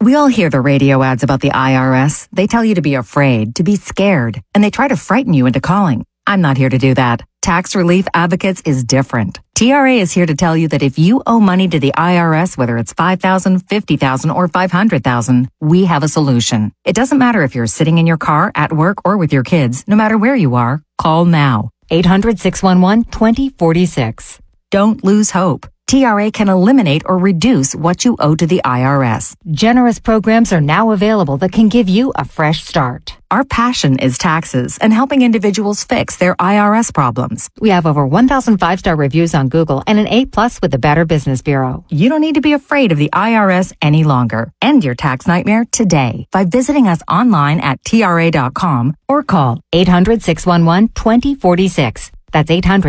We all hear the radio ads about the IRS. They tell you to be afraid, to be scared, and they try to frighten you into calling. I'm not here to do that. Tax Relief Advocates is different. TRA is here to tell you that if you owe money to the IRS, whether it's $5,000, $50,000, or $500,000, we have a solution. It doesn't matter if you're sitting in your car, at work, or with your kids. No matter where you are, call now. 800-611-2046. Don't lose hope. TRA can eliminate or reduce what you owe to the IRS. Generous programs are now available that can give you a fresh start. Our passion is taxes and helping individuals fix their IRS problems. We have over 1,000 5-star reviews on Google and an A+ with the Better Business Bureau. You don't need to be afraid of the IRS any longer. End your tax nightmare today by visiting us online at TRA.com or call 800-611-2046. That's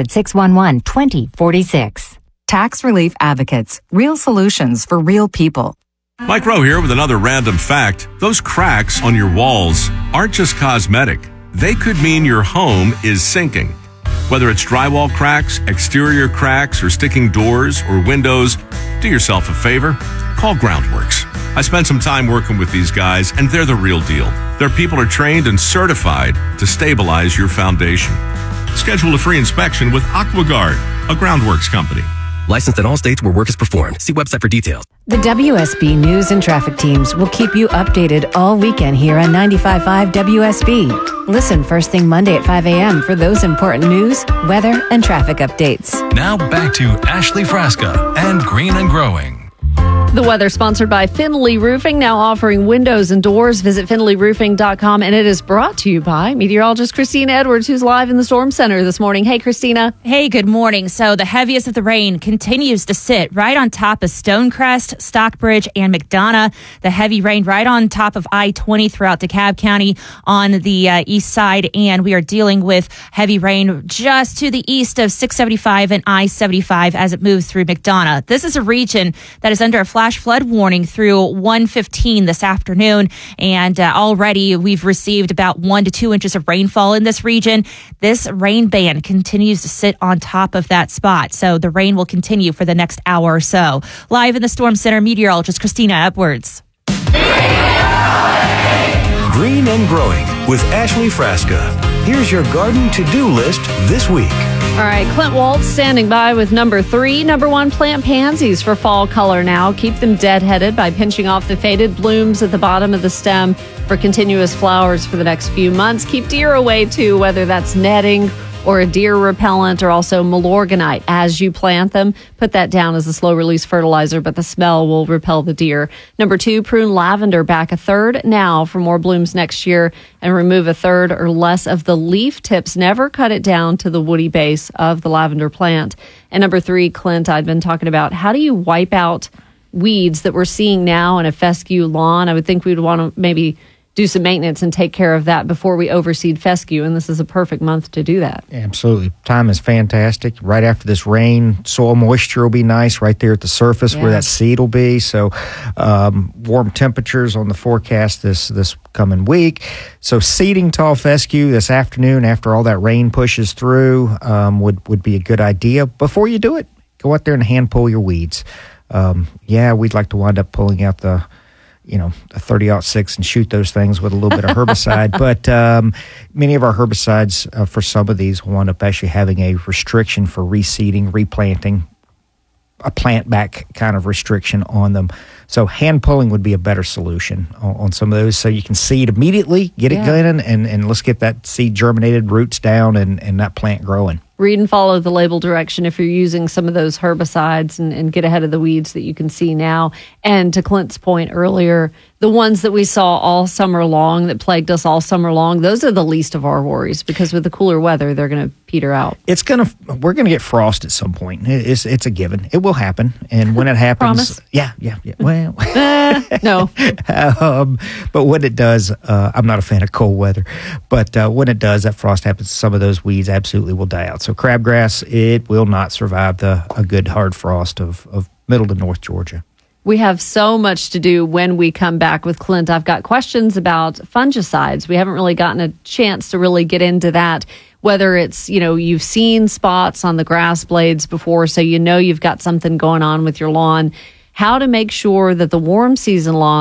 800-611-2046. Tax Relief Advocates. Real solutions for real people. Mike Rowe here with another random fact. Those cracks on your walls aren't just cosmetic. They could mean your home is sinking. Whether it's drywall cracks, exterior cracks, or sticking doors or windows, do yourself a favor. Call Groundworks. I spent some time working with these guys, and they're the real deal. Their people are trained and certified to stabilize your foundation. Schedule a free inspection with AquaGuard, a Groundworks company. Licensed in all states where work is performed. See website for details. The WSB News and Traffic teams will keep you updated all weekend here on 95.5 WSB. Listen first thing Monday at 5 a.m. for those important news, weather, and traffic updates. Now back to Ashley Frasca and Green and Growing. The weather sponsored by Finley Roofing, now offering windows and doors. Visit finleyroofing.com, and it is brought to you by meteorologist Christina Edwards, who's live in the Storm Center this morning. Hey, Christina. Hey, good morning. So the heaviest of the rain continues to sit right on top of Stonecrest, Stockbridge, and McDonough. The heavy rain right on top of I-20 throughout DeKalb County on the east side, and we are dealing with heavy rain just to the east of 675 and I-75 as it moves through McDonough. This is a region that is under a flash flood warning through 1:15 this afternoon, and already we've received about 1 to 2 inches of rainfall in this region. This rain band continues to sit on top of that spot, so the rain will continue for the next hour or so. Live in the Storm Center, meteorologist Christina Edwards. Green and Growing with Ashley Frasca. Here's your garden to-do list this week. All right, Clint Waltz standing by with number 3. Number 1, plant pansies for fall color now. Keep them deadheaded by pinching off the faded blooms at the bottom of the stem for continuous flowers for the next few months. Keep deer away too, whether that's netting or a deer repellent, or also Milorganite as you plant them. Put that down as a slow-release fertilizer, but the smell will repel the deer. Number 2, prune lavender back a third now for more blooms next year, and remove a third or less of the leaf tips. Never cut it down to the woody base of the lavender plant. And number 3, Clint, I've been talking about, how do you wipe out weeds that we're seeing now in a fescue lawn? I would think we'd want to maybe do some maintenance and take care of that before we overseed fescue, and this is a perfect month to do that. Absolutely. Time is fantastic. Right after this rain, soil moisture will be nice right there at the surface where that seed will be. So warm temperatures on the forecast this coming week. So seeding tall fescue this afternoon after all that rain pushes through would be a good idea. Before you do it, go out there and hand pull your weeds. We'd like to wind up pulling out a 30-06 and shoot those things with a little bit of herbicide. But many of our herbicides for some of these will end up actually having a restriction for reseeding, replanting, a plant back kind of restriction on them. So hand pulling would be a better solution on some of those. So you can seed immediately, get it going, and let's get that seed germinated, roots down, and that plant growing. Read and follow the label direction if you're using some of those herbicides and get ahead of the weeds that you can see now. And to Clint's point earlier, the ones that we saw all summer long, that plagued us all summer long, those are the least of our worries, because with the cooler weather, they're going to peter out. We're going to get frost at some point. It's a given. It will happen. And when it happens, Promise? Yeah. Well, no. But when it does, I'm not a fan of cold weather, but when it does, that frost happens, some of those weeds absolutely will die out. So crabgrass, it will not survive a good hard frost of middle to North Georgia. We have so much to do when we come back with Clint. I've got questions about fungicides. We haven't really gotten a chance to really get into that. Whether it's, you've seen spots on the grass blades before, so you've got something going on with your lawn. How to make sure that the warm season lawn